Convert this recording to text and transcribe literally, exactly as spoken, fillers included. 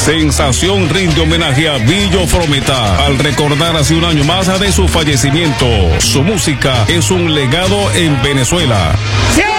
Sensación rinde homenaje a Billo Frometa al recordar hace un año más de su fallecimiento. Su música es un legado en Venezuela.